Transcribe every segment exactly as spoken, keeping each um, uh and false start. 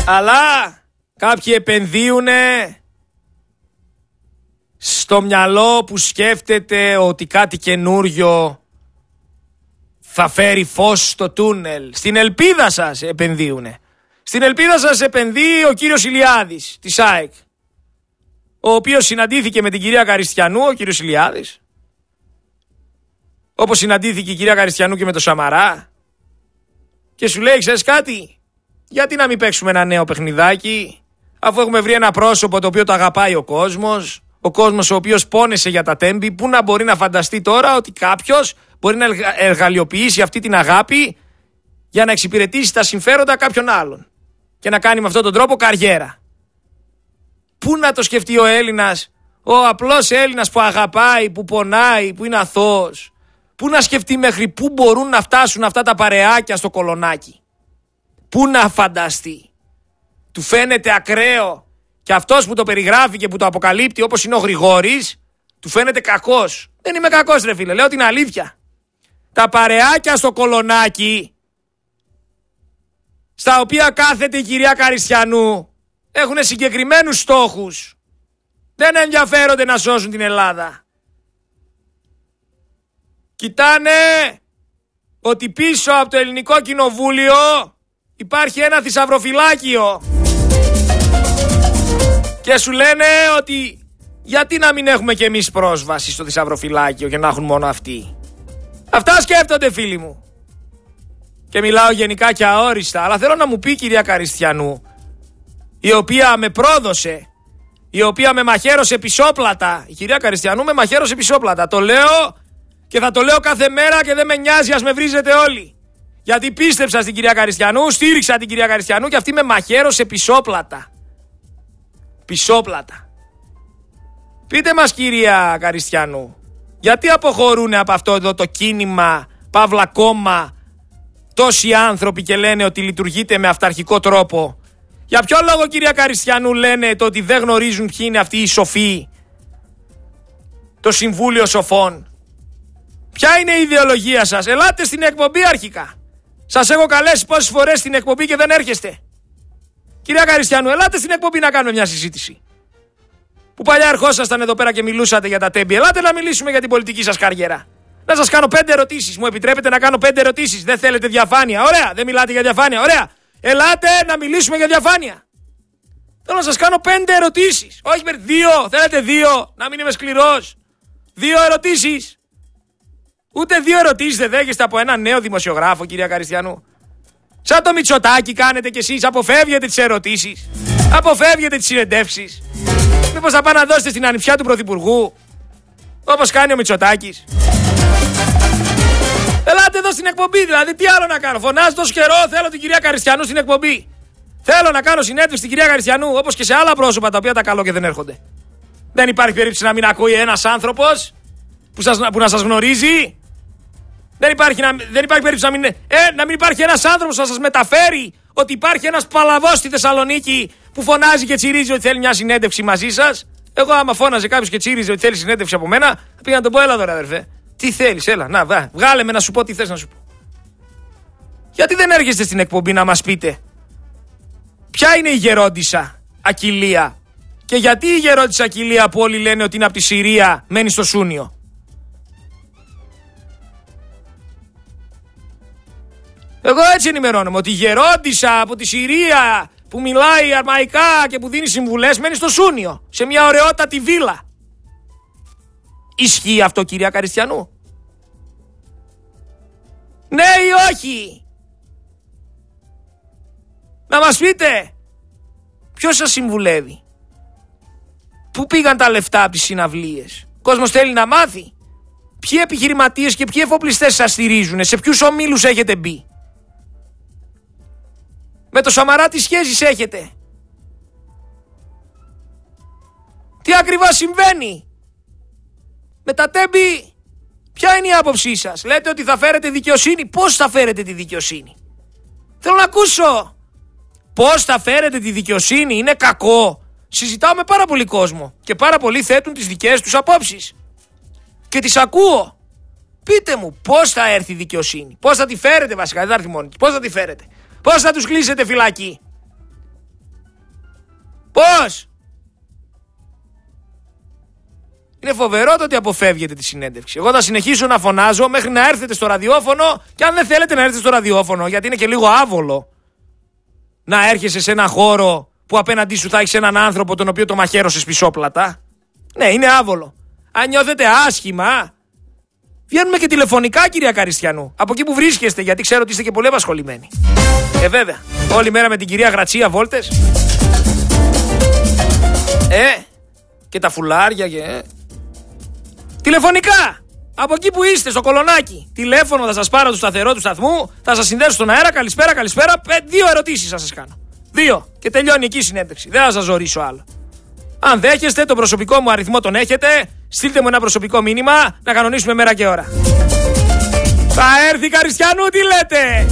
Αλλά κάποιοι επενδύουνε στο μυαλό που σκέφτεται ότι κάτι καινούριο θα φέρει φως στο τούνελ. Στην ελπίδα σας επενδύουνε. Στην ελπίδα σας επενδύει ο κύριος Ηλιάδης της ΑΕΚ, ο οποίος συναντήθηκε με την κυρία Καριστιανού, ο κύριος Ηλιάδης, όπως συναντήθηκε η κυρία Καριστιανού και με τον Σαμαρά, και σου λέει, ξέρεις κάτι, γιατί να μην παίξουμε ένα νέο παιχνιδάκι, αφού έχουμε βρει ένα πρόσωπο το οποίο το αγαπάει ο κόσμος, ο κόσμος ο οποίος πόνεσε για τα Τέμπη, που να μπορεί να φανταστεί τώρα ότι κάποιος μπορεί να εργαλειοποιήσει αυτή την αγάπη για να εξυπηρετήσει τα συμφέροντα κάποιων άλλων και να κάνει με αυτόν τον τρόπο καριέρα. Πού να το σκεφτεί ο Έλληνας, ο απλός Έλληνας που αγαπάει, που πονάει, που είναι αθώος? Πού να σκεφτεί μέχρι πού μπορούν να φτάσουν αυτά τα παρεάκια στο κολονάκι? Πού να φανταστεί? Του φαίνεται ακραίο και αυτός που το περιγράφει και που το αποκαλύπτει, όπως είναι ο Γρηγόρης, του φαίνεται κακός. Δεν είμαι κακός ρε φίλε, λέω την αλήθεια. Τα παρεάκια στο κολονάκι, στα οποία κάθεται η κυρία Καριστιανού, έχουν συγκεκριμένους στόχους. Δεν ενδιαφέρονται να σώσουν την Ελλάδα. Κοιτάνε ότι πίσω από το Ελληνικό Κοινοβούλιο υπάρχει ένα θησαυροφυλάκιο και σου λένε ότι γιατί να μην έχουμε κι εμείς πρόσβαση στο θησαυροφυλάκιο και να έχουν μόνο αυτοί. Αυτά σκέφτονται φίλοι μου. Και μιλάω γενικά και αόριστα, αλλά θέλω να μου πει η κυρία Καριστιανού, η οποία με πρόδωσε, η οποία με μαχαίρωσε πισόπλατα, η κυρία Καριστιανού με μαχαίρωσε πισόπλατα, το λέω και θα το λέω κάθε μέρα και δεν με νοιάζει, ας με βρίζετε όλοι. Γιατί πίστεψα στην κυρία Καριστιανού, στήριξα την κυρία Καριστιανού και αυτή με μαχαίρωσε πισόπλατα. Πισόπλατα. Πείτε μας κυρία Καριστιανού, γιατί αποχωρούν από αυτό εδώ το κίνημα, παύλα κόμμα, τόσοι άνθρωποι και λένε ότι λειτουργείτε με αυταρχικό τρόπο? Για ποιο λόγο κυρία Καριστιανού λένε το ότι δεν γνωρίζουν ποιοι είναι αυτοί οι σοφοί, το Συμβούλιο Σοφών? Ποια είναι η ιδεολογία σας? Ελάτε στην εκπομπή αρχικά. Σας έχω καλέσει πόσες φορές στην εκπομπή και δεν έρχεστε. Κυρία Καριστιανού, ελάτε στην εκπομπή να κάνουμε μια συζήτηση. Που παλιά ερχόσασταν εδώ πέρα και μιλούσατε για τα Τέμπη. Ελάτε να μιλήσουμε για την πολιτική σας καριέρα. Να σας κάνω πέντε ερωτήσεις. Μου επιτρέπετε να κάνω πέντε ερωτήσεις? Δεν θέλετε διαφάνεια? Ωραία. Δεν μιλάτε για διαφάνεια? Ωραία. Ελάτε να μιλήσουμε για διαφάνεια. Θέλω να σας κάνω πέντε ερωτήσεις. Όχι με δύο. Θέλετε δύο? Να μην είμαι σκληρός. Δύο ερωτήσεις. Ούτε δύο ερωτήσεις δεν δέχεστε από έναν νέο δημοσιογράφο, κυρία Καριστιανού? Σαν το Μητσοτάκη κάνετε κι εσείς, αποφεύγετε τις ερωτήσεις, αποφεύγετε τις συνεντεύξεις. Μήπως θα πάνε να δώσετε στην ανιψιά του Πρωθυπουργού, όπως κάνει ο Μητσοτάκης? Ελάτε εδώ στην εκπομπή, δηλαδή τι άλλο να κάνω? Φωνάζω τόσο καιρό, θέλω την κυρία Καριστιανού στην εκπομπή. Θέλω να κάνω συνέντευξη στην κυρία Καριστιανού, όπως και σε άλλα πρόσωπα τα οποία τα καλώ και δεν έρχονται. Δεν υπάρχει περίπτωση να μην ακούει ένας άνθρωπος που, σας, που να σας γνωρίζει. Δεν υπάρχει, να, δεν υπάρχει περίπτωση να μην, ε, να μην υπάρχει ένας άνθρωπος που να σας μεταφέρει ότι υπάρχει ένας παλαβός στη Θεσσαλονίκη που φωνάζει και τσιρίζει ότι θέλει μια συνέντευξη μαζί σας. Εγώ άμα φώναζε κάποιος και τσίριζε ότι θέλει συνέντευξη από μένα, θα πήγα να τον πω, έλα εδώ ρε αδερφέ. Τι θέλεις, έλα, να βά, βγάλε με να σου πω τι θες να σου πω. Γιατί δεν έρχεστε στην εκπομπή να μας πείτε ποια είναι η γερόντισσα Ακυλία και γιατί η γερόντισσα Ακυλία που όλοι λένε ότι είναι από τη Συρία μένει στο Σούνιο? Εγώ έτσι ενημερώνομαι, ότι η γερόντισσα από τη Συρία που μιλάει αρμαϊκά και που δίνει συμβουλές μένει στο Σούνιο, σε μια ωραιότατη βίλα. Ισχύει αυτό κυρία Καριστιανού? Ναι ή όχι? Να μας πείτε ποιος σας συμβουλεύει? Πού πήγαν τα λεφτά από τις συναυλίες? Ο κόσμος θέλει να μάθει. Ποιοι επιχειρηματίες και ποιοι εφοπλιστές σας στηρίζουν? Σε ποιους ομίλους έχετε μπει? Με το Σαμαρά τι σχέσεις έχετε? Τι ακριβώς συμβαίνει? Με τα Τέμπη ποια είναι η άποψή σας? Λέτε ότι θα φέρετε δικαιοσύνη. Πώς θα φέρετε τη δικαιοσύνη? Θέλω να ακούσω. Πώς θα φέρετε τη δικαιοσύνη? Είναι κακό? Συζητάω με πάρα πολύ κόσμο και πάρα πολλοί θέτουν τις δικές τους απόψεις και τις ακούω. Πείτε μου πώς θα έρθει η δικαιοσύνη? Πώς θα τη φέρετε βασικά? Δεν θα έρθει μόνη της. Πώς θα τη φέρετε? Πώς θα τους κλείσετε φυλακή? Πώς? Είναι φοβερό το ότι αποφεύγετε τη συνέντευξη. Εγώ θα συνεχίσω να φωνάζω μέχρι να έρθετε στο ραδιόφωνο, και αν δεν θέλετε να έρθετε στο ραδιόφωνο, γιατί είναι και λίγο άβολο να έρχεσαι σε ένα χώρο που απέναντί σου θα έχεις έναν άνθρωπο τον οποίο το μαχαίρωσες πισόπλατα. Ναι, είναι άβολο. Αν νιώθετε άσχημα, βγαίνουμε και τηλεφωνικά, κυρία Καριστιανού. Από εκεί που βρίσκεστε, γιατί ξέρω ότι είστε και πολύ απασχολημένοι. Ε, βέβαια. Όλη μέρα με την κυρία Γρατσία βόλτες. Ε, και τα φουλάρια και... Ε. Τηλεφωνικά! Από εκεί που είστε, στο κολονάκι. Τηλέφωνο θα σας πάρω του σταθερό του σταθμού, θα σας συνδέσω στον αέρα. Καλησπέρα, καλησπέρα. Πε, δύο ερωτήσεις θα σας κάνω. Δύο. Και τελειώνει εκεί η συνέντευξη. Δεν θα σας ζωρίσω άλλο. Αν δέχεστε, τον προσωπικό μου αριθμό τον έχετε. Στείλτε μου ένα προσωπικό μήνυμα να κανονίσουμε μέρα και ώρα. Θα έρθει Καριστιανού, τι λέτε?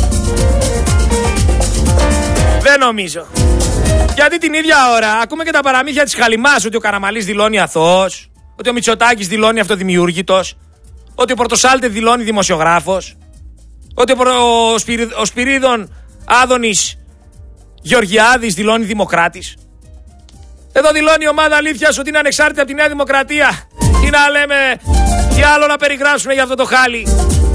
Δεν νομίζω. Γιατί την ίδια ώρα ακούμε και τα παραμύθια της Χαλιμάς, ότι ο Καραμαλής δηλώνει αθώος, ότι ο Μητσοτάκης δηλώνει αυτοδημιούργητος, ότι ο Πορτοσάλτε δηλώνει δημοσιογράφος, ότι ο, Προ... ο, Σπυρι... ο Σπυρίδων Άδωνης Γεωργιάδης δηλώνει δημοκράτης. Εδώ δηλώνει η ομάδα Αλήθειας ότι είναι ανεξάρτητη από τη Νέα Δημοκρατία. Τι να λέμε, τι άλλο να περιγράψουμε για αυτό το χάλι.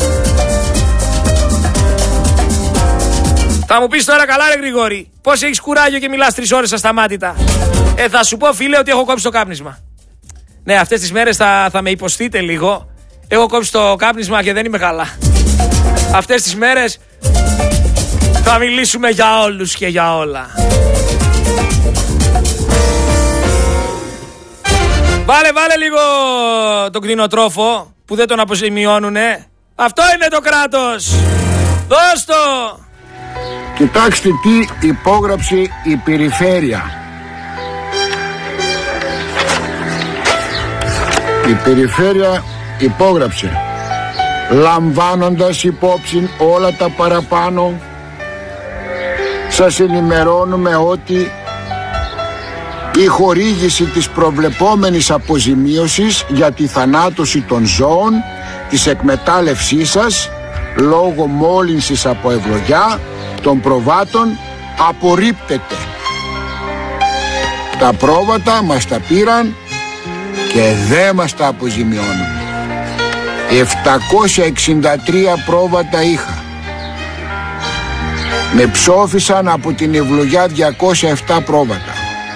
Θα μου πεις τώρα, καλά ρε Γρηγόρη, πώς έχεις κουράγιο και μιλάς τρεις ώρες ασταμάτητα? Ε, θα σου πω, φίλε, ότι έχω κόψει το κάπνισμα. Ναι, αυτές τις μέρες θα, θα με υποστείτε λίγο. Έχω κόψει το κάπνισμα και δεν είμαι καλά. Αυτές τις μέρες θα μιλήσουμε για όλους και για όλα. Βάλε, βάλε λίγο τον κτηνοτρόφο που δεν τον αποζημιώνουνε. Αυτό είναι το κράτος. Δώσ' το. Κοιτάξτε τι υπόγραψε η περιφέρεια. Η περιφέρεια υπόγραψε, λαμβάνοντας υπόψη όλα τα παραπάνω, σας ενημερώνουμε ότι η χορήγηση της προβλεπόμενης αποζημίωσης για τη θανάτωση των ζώων της εκμετάλλευσής σας λόγω μόλυνσης από ευλογιά των προβάτων απορρίπτεται. Τα πρόβατα μας τα πήραν και δεν μας τα αποζημιώνουν. επτακόσια εξήντα τρία πρόβατα είχα. Με ψόφισαν από την ευλογιά διακόσια επτά πρόβατα.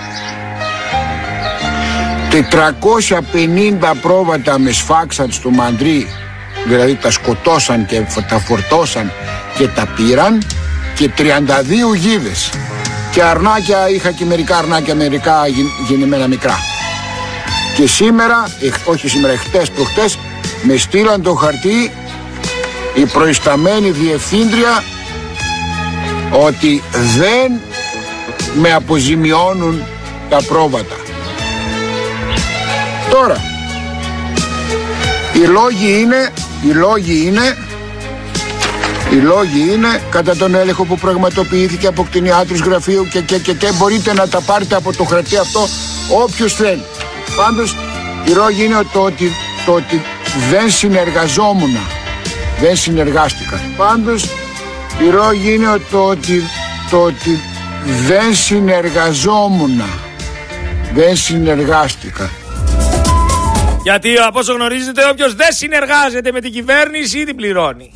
τετρακόσια πενήντα πρόβατα με σφάξαν στο Μαντρί, δηλαδή τα σκοτώσαν και τα φορτώσαν και τα πήραν, και τριάντα δύο γίδες. Και αρνάκια, είχα και μερικά αρνάκια, μερικά γεννημένα μικρά. Και σήμερα, εχ, όχι σήμερα, χτες προχτές, με στείλαν το χαρτί η προϊσταμένη διευθύντρια ότι δεν με αποζημιώνουν τα πρόβατα. Τώρα, οι λόγοι είναι, οι λόγοι είναι, οι λόγοι είναι κατά τον έλεγχο που πραγματοποιήθηκε από κτηνιάτρους γραφείου και, και, και, και μπορείτε να τα πάρετε από το χαρτί αυτό όποιος θέλει. Πάντως, οι λόγοι είναι το ότι, το ότι δεν συνεργαζόμουν, δεν συνεργάστηκα. Πάντως, οι λόγοι είναι το ότι, το ότι δεν συνεργαζόμουν, δεν συνεργάστηκα. Γιατί από όσο γνωρίζετε, όποιος δεν συνεργάζεται με την κυβέρνηση την πληρώνει.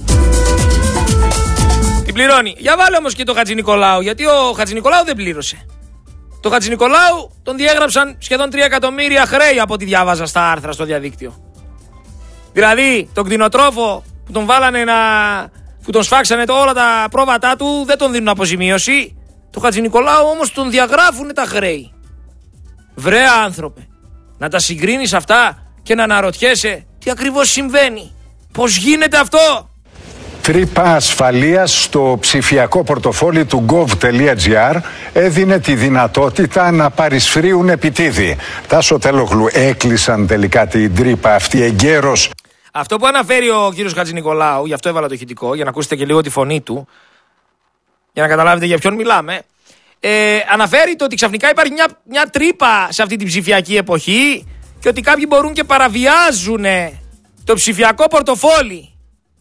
Την πληρώνει. Για βάλε όμως και το Χατζηνικολάου, γιατί ο Χατζηνικολάου δεν πλήρωσε. Το Χατζηνικολάου τον διέγραψαν σχεδόν τρία εκατομμύρια χρέη από ό,τι διάβαζα στα άρθρα στο διαδίκτυο. Δηλαδή, τον κτηνοτρόφο που τον βάλανε να... που τον σφάξανε το, όλα τα πρόβατά του, δεν τον δίνουν αποζημίωση. Το Χατζηνικολάου όμως τον διαγράφουν τα χρέη. Βρε άνθρωπε, να τα συγκρίνεις αυτά και να αναρωτιέσαι τι ακριβώς συμβαίνει. Πώς γίνεται αυτό? Τρύπα ασφαλείας στο ψηφιακό πορτοφόλι του gov.gr έδινε τη δυνατότητα να παρισφρίουν επιτίδη. Τάσο Τελόγλου, έκλεισαν τελικά την τρύπα αυτή εγκαίρως? Αυτό που αναφέρει ο κύριος Χατζηνικολάου, γι' αυτό έβαλα το ηχητικό, για να ακούσετε και λίγο τη φωνή του, για να καταλάβετε για ποιον μιλάμε, ε, αναφέρει το ότι ξαφνικά υπάρχει μια, μια τρύπα σε αυτή την ψηφιακή εποχή και ότι κάποιοι μπορούν και παραβιάζουν το ψηφιακό πορτοφόλι.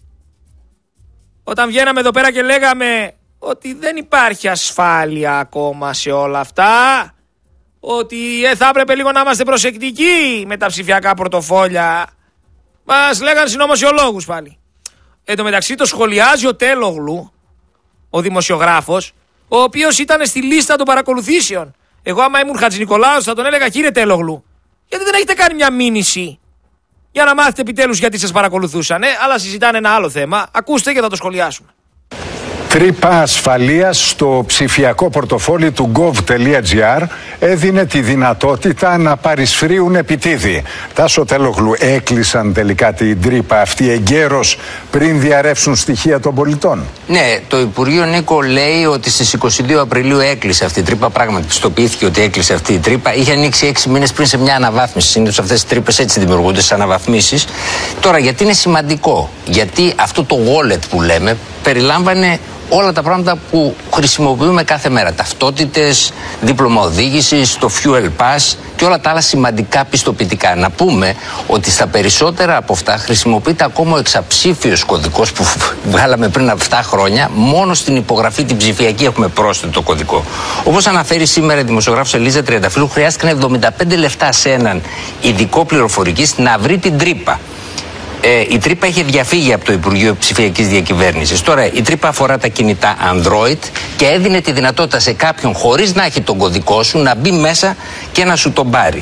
Όταν βγαίναμε εδώ πέρα και λέγαμε ότι δεν υπάρχει ασφάλεια ακόμα σε όλα αυτά, ότι ε, θα έπρεπε λίγο να είμαστε προσεκτικοί με τα ψηφιακά πορτοφόλια. Μας λέγανε συνωμοσιολόγους πάλι. Εν τω μεταξύ το σχολιάζει ο Τέλογλου, ο δημοσιογράφος, ο οποίος ήταν στη λίστα των παρακολουθήσεων. Εγώ άμα ήμουν Χατζηνικολάους θα τον έλεγα, κύριε Τέλογλου, γιατί δεν έχετε κάνει μια μήνυση για να μάθετε επιτέλους γιατί σας παρακολουθούσαν, ε? Αλλά συζητάνε ένα άλλο θέμα. Ακούστε και θα το σχολιάσουμε. Τρύπα ασφαλείας στο ψηφιακό πορτοφόλι του gov.gr έδινε τη δυνατότητα να παρισφρίουν επιτίδη. Τάσο Τέλογλου, έκλεισαν τελικά την τρύπα αυτή εγκαίρως πριν διαρρεύσουν στοιχεία των πολιτών? Ναι, το Υπουργείο, Νίκο, λέει ότι στις είκοσι δύο Απριλίου έκλεισε αυτή η τρύπα. Πράγματι, πιστοποιήθηκε ότι έκλεισε αυτή η τρύπα. Είχε ανοίξει έξι μήνες πριν σε μια αναβάθμιση. Συνήθως αυτές οι τρύπες έτσι δημιουργούνται, σε αναβαθμίσεις. Τώρα, γιατί είναι σημαντικό? Γιατί αυτό το wallet που λέμε περιλάμβανε όλα τα πράγματα που χρησιμοποιούμε κάθε μέρα. Ταυτότητες, δίπλωμα οδήγησης, το fuel pass και όλα τα άλλα σημαντικά πιστοποιητικά. Να πούμε ότι στα περισσότερα από αυτά χρησιμοποιείται ακόμα ο εξαψήφιος κωδικός που βγάλαμε πριν από επτά χρόνια. Μόνο στην υπογραφή την ψηφιακή έχουμε πρόσθετο κωδικό. Όπως αναφέρει σήμερα η δημοσιογράφος Ελίζα Τριανταφύλλου, χρειάστηκαν εβδομήντα πέντε λεπτά σε έναν ειδικό πληροφορικής να βρει την τρύπα. Ε, η τρύπα είχε διαφύγει από το Υπουργείο Ψηφιακής Διακυβέρνησης. Τώρα η τρύπα αφορά τα κινητά Android και έδινε τη δυνατότητα σε κάποιον, χωρίς να έχει τον κωδικό σου, να μπει μέσα και να σου τον πάρει.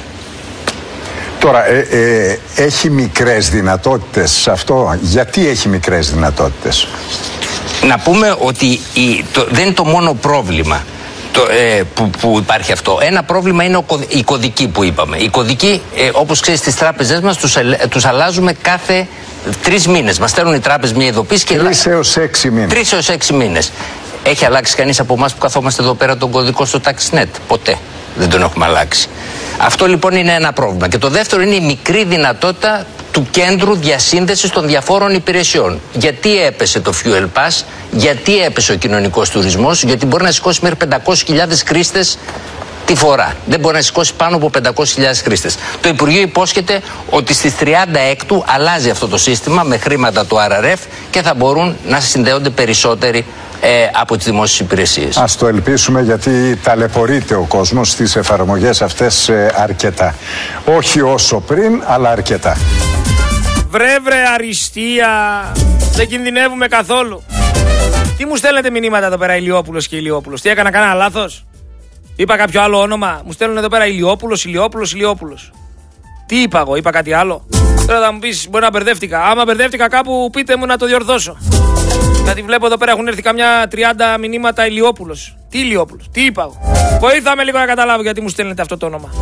Τώρα, ε, ε, έχει μικρές δυνατότητες σε αυτό? Γιατί έχει μικρές δυνατότητες? Να πούμε ότι η, το, δεν είναι το μόνο πρόβλημα το, ε, που, που υπάρχει αυτό. Ένα πρόβλημα είναι ο, η κωδική που είπαμε. Οι κωδικοί, ε, όπως ξέρεις, στις τράπεζές μας τους, τους αλλάζουμε κάθε τρεις μήνες. Μας στέλνουν οι τράπεζες μια ειδοποίηση και... Τρεις έως έξι μήνες. Τρεις έως έξι μήνες. Έχει αλλάξει κανείς από εμάς που καθόμαστε εδώ πέρα τον κωδικό στο TaxNet? Ποτέ δεν τον έχουμε αλλάξει. Αυτό λοιπόν είναι ένα πρόβλημα. Και το δεύτερο είναι η μικρή δυνατότητα του κέντρου διασύνδεσης των διαφόρων υπηρεσιών. Γιατί έπεσε το Fuel Pass, γιατί έπεσε ο κοινωνικός τουρισμός? Γιατί μπορεί να σηκώσει μέχρι πεντακόσιες χιλιάδες χρήστες τη φορά. Δεν μπορεί να σηκώσει πάνω από πεντακόσιες χιλιάδες χρήστες. Το Υπουργείο υπόσχεται ότι στις τριάντα έκτου αλλάζει αυτό το σύστημα με χρήματα του αρ αρ εφ και θα μπορούν να συνδέονται περισσότεροι Ε, από τις δημόσιες υπηρεσίες. Ας το ελπίσουμε, γιατί ταλαιπωρείται ο κόσμος στις εφαρμογές αυτές ε, αρκετά. Όχι όσο πριν, αλλά αρκετά. Βρε βρε αριστεία, δεν κινδυνεύουμε καθόλου. Τι μου στέλνετε μηνύματα εδώ πέρα, Ηλιόπουλος και Ηλιόπουλος? Τι έκανα, κανένα λάθος? Είπα κάποιο άλλο όνομα? Μου στέλνουν εδώ πέρα Ηλιόπουλος, Ηλιόπουλος, Ηλιόπουλος. Τι είπα εγώ, είπα κάτι άλλο? Τώρα θα μου πεις, μπορεί να μπερδεύτηκα. Άμα μπερδεύτηκα κάπου, πείτε μου να το διορθώσω. Γιατί βλέπω εδώ πέρα έχουν έρθει καμιά τριάντα μηνύματα Ηλιόπουλος. Τι Ηλιόπουλος, τι είπα εγώ? Βοήθαμε λίγο να καταλάβω γιατί μου στέλνετε αυτό το όνομα.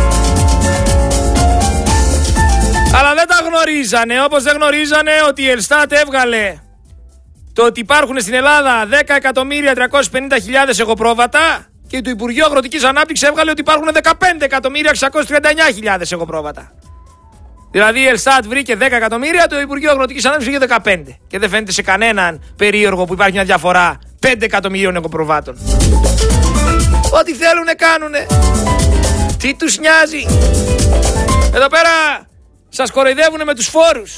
Αλλά δεν τα γνωρίζανε, όπως δεν γνωρίζανε ότι η Ελστάτ έβγαλε το ότι υπάρχουν στην Ελλάδα δέκα εκατομμύρια τριακόσιες πενήντα χιλιάδες εγωπρόβατα και το Υπουργείο Αγροτικής Ανάπτυξης έβγαλε ότι υπάρχουν δεκαπέντε εκατομμύρια εξακόσιες τριάντα εννιά χιλιάδες εγωπρόβατα. Δηλαδή η Ελστάτ βρήκε δέκα εκατομμύρια, το Υπουργείο Αγροτικής Ανάπτυξης βρήκε δεκαπέντε. Και δεν φαίνεται σε κανέναν περίεργο που υπάρχει μια διαφορά πέντε εκατομμυρίων εγωπροβάτων. Ό,τι θέλουνε κάνουνε. Τι τους νοιάζει? Εδώ πέρα σας κοροϊδεύουνε με τους φόρους.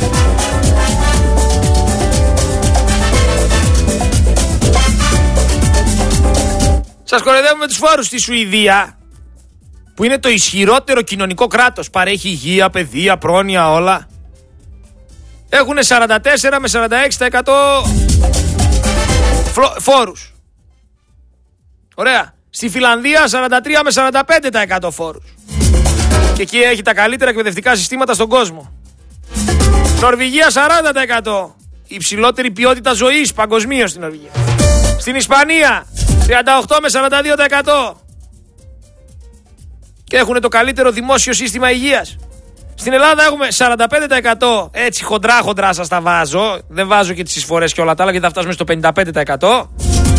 Σας κοροϊδεύουν με τους φόρους. Στη Σουηδία, που είναι το ισχυρότερο κοινωνικό κράτος, παρέχει υγεία, παιδεία, πρόνοια, όλα, έχουν σαράντα τέσσερα με σαράντα έξι τοις εκατό φόρους. Ωραία. Στη Φιλανδία σαράντα τρία με σαράντα πέντε τοις εκατό φόρους. Και εκεί έχει τα καλύτερα εκπαιδευτικά συστήματα στον κόσμο. Νορβηγία σαράντα τοις εκατό. Η υψηλότερη ποιότητα ζωής παγκοσμίως στην Νορβηγία. Στην Ισπανία τριάντα οκτώ με σαράντα δύο τοις εκατό. Και έχουν το καλύτερο δημόσιο σύστημα υγείας. Στην Ελλάδα έχουμε σαράντα πέντε τοις εκατό. Έτσι χοντρά χοντρά σας τα βάζω. Δεν βάζω και τις εισφορές και όλα τα άλλα, γιατί θα φτάσουμε στο πενήντα πέντε τοις εκατό.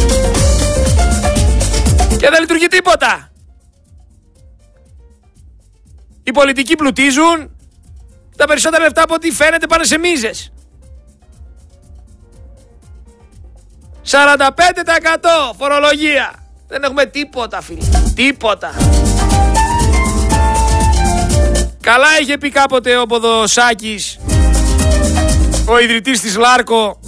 Και δεν λειτουργεί τίποτα. Οι πολιτικοί πλουτίζουν. Τα περισσότερα λεφτά από ό,τι φαίνεται πάνε σε μίζες. σαράντα πέντε τοις εκατό φορολογία. Δεν έχουμε τίποτα, φίλοι. Τίποτα. Καλά είχε πει κάποτε ο Ποδοσάκης, ο ιδρυτής της Λάρκο,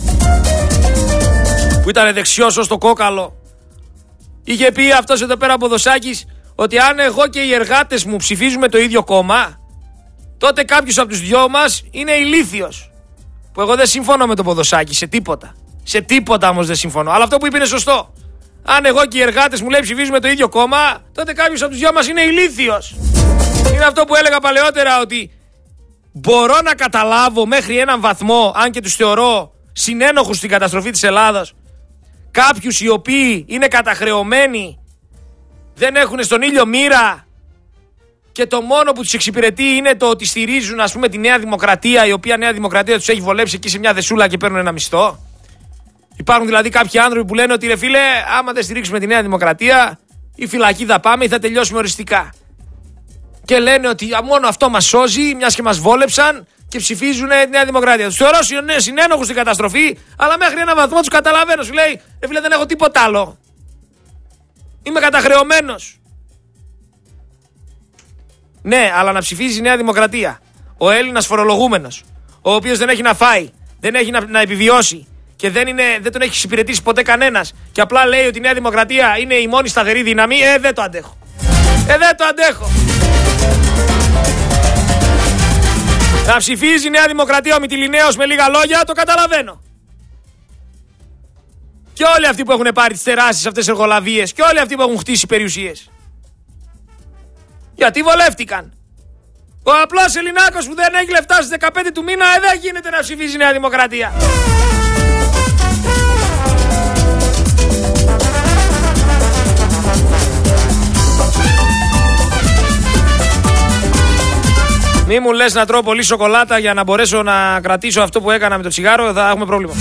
που ήταν δεξιός ως το κόκαλο. Είχε πει αυτός εδώ πέρα ο Ποδοσάκης ότι αν εγώ και οι εργάτες μου ψηφίζουμε το ίδιο κόμμα, τότε κάποιος από τους δυο μας είναι ηλίθιος. Που εγώ δεν συμφωνώ με το Ποδοσάκη σε τίποτα. Σε τίποτα όμως δεν συμφωνώ. Αλλά αυτό που είπε είναι σωστό. Αν εγώ και οι εργάτες μου λέει ψηφίζουμε το ίδιο κόμμα, τότε κάποιος από τους δυο μας είναι ηλίθιος. Είναι αυτό που έλεγα παλαιότερα, ότι μπορώ να καταλάβω μέχρι έναν βαθμό, αν και τους θεωρώ συνένοχους στην καταστροφή της Ελλάδας, κάποιους οι οποίοι είναι καταχρεωμένοι, δεν έχουν στον ήλιο μοίρα και το μόνο που τους εξυπηρετεί είναι το ότι στηρίζουν, ας πούμε, τη Νέα Δημοκρατία, η οποία Νέα Δημοκρατία τους έχει βολέψει εκεί σε μια δεσούλα και παίρνουν ένα μισθό. Υπάρχουν δηλαδή κάποιοι άνθρωποι που λένε ότι ρε φίλε, άμα δεν στηρίξουμε τη Νέα Δημοκρατία, η φυλακή θα πάμε ή θα τελειώσουμε οριστικά. Και λένε ότι μόνο αυτό μας σώζει, μιας και μας βόλεψαν και ψηφίζουν τη Νέα Δημοκρατία. Τους θεωρώ συνένοχους στην καταστροφή, αλλά μέχρι έναν βαθμό τους καταλαβαίνω. Σου λέει, ρε φίλε, δεν έχω τίποτα άλλο. Είμαι καταχρεωμένος. Ναι, αλλά να ψηφίζει η Νέα Δημοκρατία ο Έλληνας φορολογούμενος, ο οποίος δεν έχει να φάει, δεν έχει να, να επιβιώσει και δεν, είναι, δεν τον έχει εξυπηρετήσει ποτέ κανένας, και απλά λέει ότι η Νέα Δημοκρατία είναι η μόνη σταθερή δύναμη, ε, δεν το αντέχω. Ε, δεν το αντέχω. Να ψηφίζει η Νέα Δημοκρατία ο Μυτιληναίος με λίγα λόγια, το καταλαβαίνω. Και όλοι αυτοί που έχουν πάρει τις τεράστιες αυτές εργολαβίες και όλοι αυτοί που έχουν χτίσει περιουσίες. Γιατί βολεύτηκαν. Ο απλός Ελληνάκος που δεν έχει λεφτά στις δεκαπέντε του μήνα, ε, δεν γίνεται να ψηφίζει η Νέα Δημοκρατία. Μη μου λες να τρώω πολύ σοκολάτα για να μπορέσω να κρατήσω αυτό που έκανα με το τσιγάρο, θα έχουμε πρόβλημα.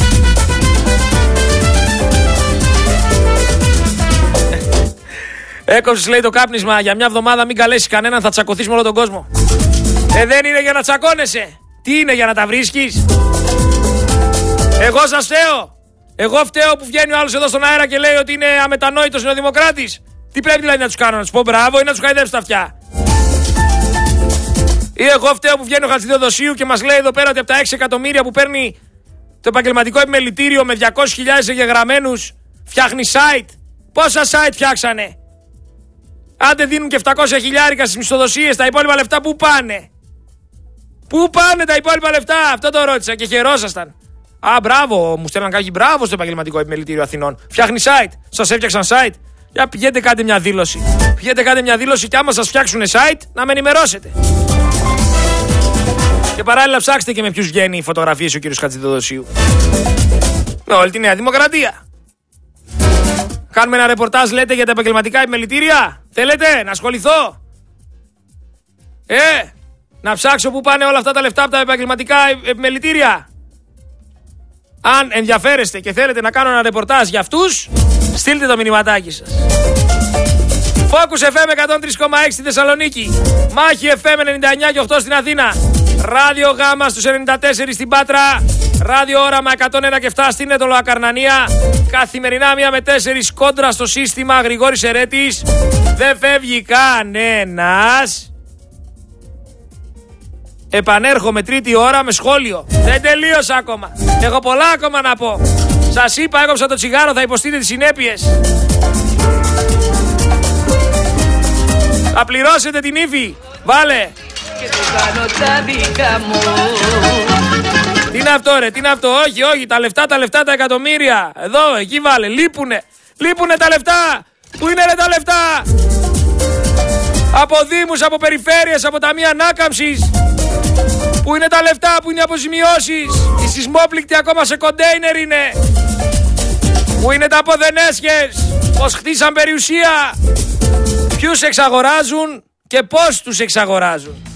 Έκοψες, λέει, το κάπνισμα για μια εβδομάδα, μην καλέσεις κανέναν, θα τσακωθείς με όλο τον κόσμο. Ε, δεν είναι για να τσακώνεσαι. Τι είναι, για να τα βρίσκεις? Εγώ σας φταίω. Εγώ φταίω που βγαίνει ο άλλος εδώ στον αέρα και λέει ότι είναι αμετανόητος νεοδημοκράτης. Τι πρέπει δηλαδή να τους κάνω, να τους πω μπράβο ή να τους χαϊδέψω τα αυτιά? Ή εγώ φταίω που βγαίνει ο Χατζηδοδοσίου και μας λέει εδώ πέρα ότι από τα έξι εκατομμύρια που παίρνει το επαγγελματικό επιμελητήριο με διακόσιες χιλιάδες εγγεγραμμένους φτιάχνει site? Πόσα site φτιάξανε? Άντε δίνουν και επτακόσια χιλιάρικα στις μισθοδοσίες, τα υπόλοιπα λεφτά πού πάνε? Πού πάνε τα υπόλοιπα λεφτά? Αυτό το ρώτησα και χαιρόσασταν. Α, μπράβο, μου στέλναν κάποιοι, μπράβο στο επαγγελματικό επιμελητήριο Αθηνών. Φτιάχνει site. Σας έφτιαξαν site. Για πηγαίνετε, κάντε μια δήλωση. Πηγαίνετε, κάντε μια δήλωση και άμα σας φτιάξουν site, να με ενημερώσετε. Και παράλληλα ψάξτε και με ποιους βγαίνει οι φωτογραφίες ο κύριος Χατζηδοδοσίου. Με όλη τη Νέα Δημοκρατία. Κάνουμε ένα ρεπορτάζ, λέτε, για τα επαγγελματικά επιμελητήρια. Θέλετε να ασχοληθώ? Ε, να ψάξω που πάνε όλα αυτά τα λεφτά από τα επαγγελματικά επιμελητήρια. Αν ενδιαφέρεστε και θέλετε να κάνω ένα ρεπορτάζ για αυτούς, στείλτε το μηνυματάκι σας. Focus εφ εμ εκατόν τρία κόμμα έξι στη Θεσσαλονίκη. Μάχη εφ εμ ενενήντα εννιά και οκτώ στην Αθήνα. Ράδιο Γάμα στους ενενήντα τέσσερα στην Πάτρα. Ράδιο Όραμα εκατόν ένα και επτά στην Έτωλο Ακαρνανία. Καθημερινά μία με τέσσερις κόντρα στο σύστημα. Γρηγόρης Ερέτης. Δεν φεύγει κανένας. Επανέρχομαι τρίτη ώρα με σχόλιο. Δεν τελείωσα ακόμα. Έχω πολλά ακόμα να πω. Σας είπα, έκοψα το τσιγάρο, θα υποστείτε τις συνέπειες. Θα πληρώσετε την ύφη. Βάλε. Και το κάνω τα δικά μου. Τι είναι αυτό, ρε, τι είναι αυτό? Όχι, όχι, τα λεφτά, τα λεφτά, τα εκατομμύρια. Εδώ, εκεί βάλε, λείπουνε. Λείπουνε τα λεφτά. Πού είναι, ρε, τα λεφτά? Από δήμους, από περιφέρειες, από ταμεία ανάκαμψης. Πού είναι τα λεφτά, πού είναι οι αποζημιώσεις? Οι σεισμόπληκτοι ακόμα σε κοντέινερ είναι. Πού είναι τα αποδενέσχες? Πως χτίσαν περιουσία? Ποιους εξαγοράζουν και πώς τους εξαγοράζουν?